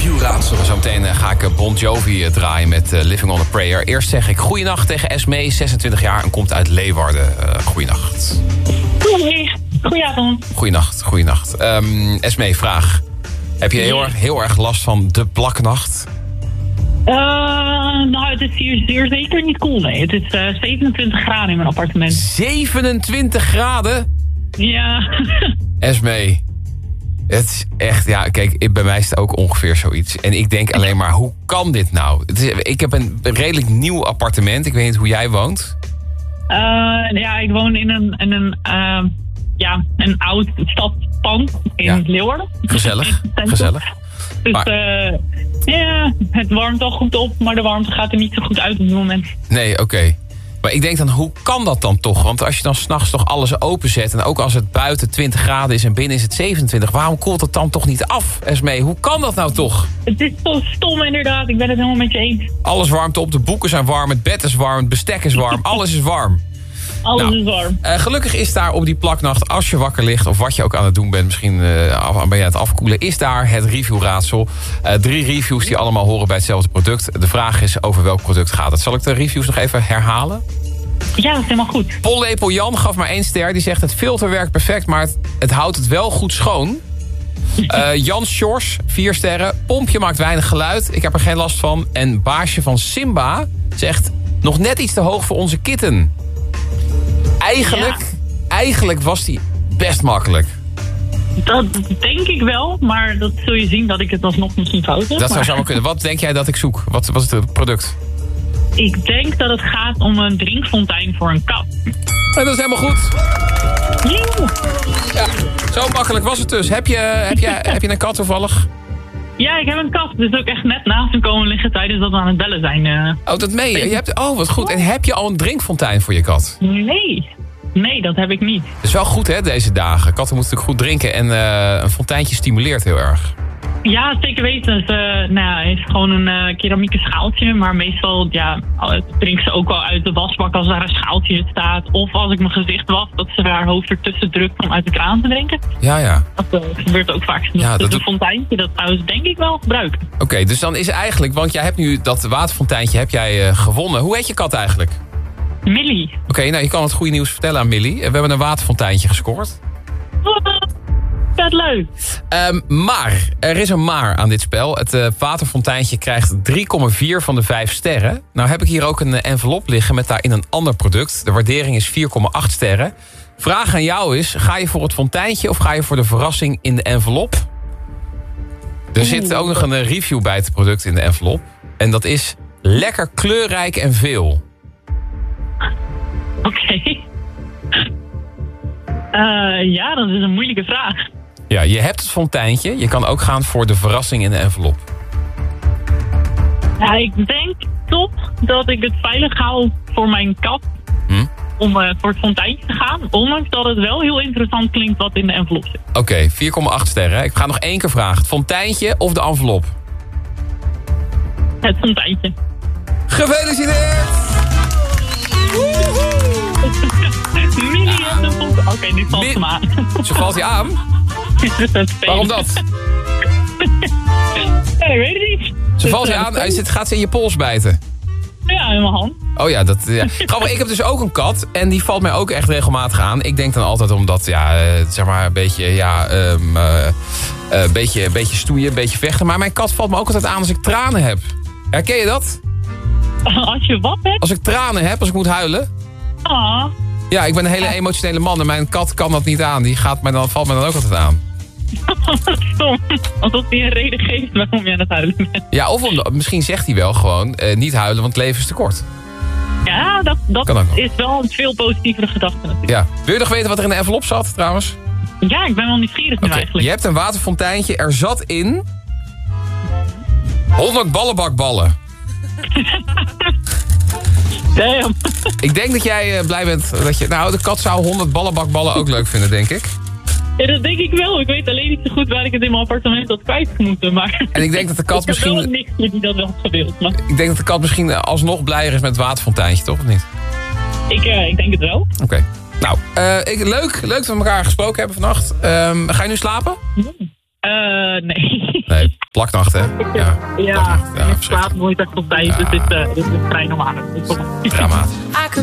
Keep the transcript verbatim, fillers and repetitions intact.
reviewraadsel. Zometeen uh, ga ik uh, Bon Jovi uh, draaien met uh, Living on a Prayer. Eerst zeg ik goeienacht tegen Esmee, zesentwintig jaar en komt uit Leeuwarden. Uh, goeienacht. Goeie, goedenavond. Goeienacht, goeienacht. Um, Esmee, vraag. Heb je heel, erg, heel erg last van de plaknacht? Uh, nou, het is hier zeer zeker niet cool, nee. Het is uh, zevenentwintig graden in mijn appartement. zevenentwintig graden? Ja. Esmee, het is echt, ja, kijk, bij mij is het ook ongeveer zoiets. En ik denk alleen maar, hoe kan dit nou? Het is, ik heb een redelijk nieuw appartement. Ik weet niet hoe jij woont. Uh, ja, ik woon in een, in een, uh, ja, een oud stadspand in Ja. Leeuwarden. Gezellig, gezellig. Dus Maar- uh, ja, het warmt al goed op, maar de warmte gaat er niet zo goed uit op het moment. Nee, oké. Okay. Maar ik denk dan, hoe kan dat dan toch? Want als je dan s'nachts toch alles openzet... en ook als het buiten twintig graden is en binnen is het zevenentwintig... waarom koelt het dan toch niet af, Esmee? Hoe kan dat nou toch? Het is zo stom inderdaad, ik ben het helemaal met je eens. Alles warmt op, de boeken zijn warm, het bed is warm... het bestek is warm, alles is warm. Alles Nou, is warm. Uh, gelukkig is daar op die plaknacht, als je wakker ligt... of wat je ook aan het doen bent, misschien uh, ben je aan het afkoelen... is daar het reviewraadsel. Uh, drie reviews die allemaal horen bij hetzelfde product. De vraag is over welk product gaat het. Zal ik de reviews nog even herhalen? Ja, dat is helemaal goed. Pollepel Jan gaf maar één ster. Die zegt het filter werkt perfect, maar het, het houdt het wel goed schoon. Uh, Jan Sjors, vier sterren. Pompje maakt weinig geluid. Ik heb er geen last van. En baasje van Simba zegt nog net iets te hoog voor onze kitten. Eigenlijk, ja. eigenlijk was die best makkelijk. Dat denk ik wel, maar dat zul je zien dat ik het alsnog misschien fout heb. Dat zou maar... zomaar kunnen. Wat denk jij dat ik zoek? Wat was het product? Ik denk dat het gaat om een drinkfontein voor een kat. En dat is helemaal goed. Yeah. Ja, zo makkelijk was het dus. Heb je, heb je, heb je een kat toevallig? Ja, ik heb een kat. Dus ook echt net naast hem komen liggen tijdens dat we aan het bellen zijn. Uh... Oh, dat meen je. je hebt, oh, wat goed. En heb je al een drinkfontein voor je kat? Nee. Nee, dat heb ik niet. Dat is wel goed, hè, deze dagen. Katten moeten natuurlijk goed drinken en uh, een fonteintje stimuleert heel erg. Ja, zeker weten. Dus, uh, nou ja, het is gewoon een uh, keramieke schaaltje. Maar meestal ja, drinken ze ook wel uit de wasbak als daar een schaaltje in staat. Of als ik mijn gezicht was, dat ze haar hoofd ertussen drukt om uit de kraan te drinken. Ja, ja. Dat uh, gebeurt ook vaak. Ja, dus dat een fonteintje, dat zou ze denk ik wel gebruiken. Oké, okay, dus dan is eigenlijk, want jij hebt nu dat waterfonteintje heb jij uh, gewonnen. Hoe heet je kat eigenlijk? Millie. Oké, okay, nou je kan het goede nieuws vertellen aan Millie. We hebben een waterfonteintje gescoord. Vet leuk. Um, maar, er is een maar aan dit spel. Het uh, waterfonteintje krijgt drie komma vier van de vijf sterren. Nou heb ik hier ook een uh, envelop liggen met daarin een ander product. De waardering is vier komma acht sterren. Vraag aan jou is, ga je voor het fonteintje of ga je voor de verrassing in de envelop? Er zit ook nog een uh, review bij het product in de envelop. En dat is lekker kleurrijk en veel. Oké. Okay. Uh, ja, dat is een moeilijke vraag. Ja, je hebt het fonteintje. Je kan ook gaan voor de verrassing in de envelop. Ja, ik denk toch dat ik het veilig hou voor mijn kat. Hm? Om uh, voor het fonteintje te gaan. Ondanks dat het wel heel interessant klinkt wat in de envelop zit. Oké, okay, vier komma acht sterren. Ik ga nog één keer vragen. Het fonteintje of de envelop? Het fonteintje. Gefeliciteerd! Millie heeft een fontein. Oké, okay, nu valt Mi- ze me aan. Ze valt je aan? Waarom dat? Ja, ik weet het niet. Ze valt je aan, hij zit, gaat ze in je pols bijten? Ja, in mijn hand. Oh ja, dat, ja. Grappig, ik heb dus ook een kat en die valt mij ook echt regelmatig aan. Ik denk dan altijd omdat, ja, uh, zeg maar een beetje, ja, um, uh, uh, beetje, beetje stoeien, een beetje vechten. Maar mijn kat valt me ook altijd aan als ik tranen heb. Herken je dat? Als je wat hebt? Als ik tranen heb, als ik moet huilen. Ah. Ja, ik ben een hele emotionele man en mijn kat kan dat niet aan. Die gaat mij dan, valt mij dan ook altijd aan. Stom. Alsof hij een reden geeft waarom je aan het huilen bent. Ja, of om, misschien zegt hij wel gewoon, uh, niet huilen, want het leven is te kort. Ja, dat, dat is wel een veel positievere gedachte natuurlijk. Ja. Wil je nog weten wat er in de envelop zat trouwens? Ja, ik ben wel nieuwsgierig nu okay. eigenlijk. Je hebt een waterfonteintje, er zat in honderd ballenbakballen. Damn. Ik denk dat jij uh, blij bent dat je... Nou, de kat zou honderd ballenbakballen ook leuk vinden, denk ik. Ja, dat denk ik wel. Ik weet alleen niet zo goed waar ik het in mijn appartement had kwijt moeten. Maar en ik denk dat de kat ik misschien... Ik heb wel een nichtje die dat wel gedeeld. Maar... Ik denk dat de kat misschien alsnog blijer is met het waterfonteintje, toch? Of niet? Ik, uh, ik denk het wel. Oké. Okay. Nou, uh, ik, leuk, leuk dat we elkaar gesproken hebben vannacht. Um, ga je nu slapen? Mm. Uh, nee. Nee, plaknacht, hè? Ja, ja, plaknacht. Ja, ik slaap nooit echt op tijd, ja. dus dit, uh, dit is vrij normaal. Dramatisch.